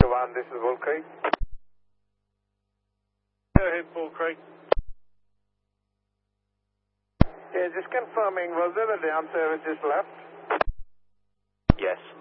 One, this is Bull Creek. Go ahead, Bull Creek. Yeah, just confirming, was there a down service just left? Yes.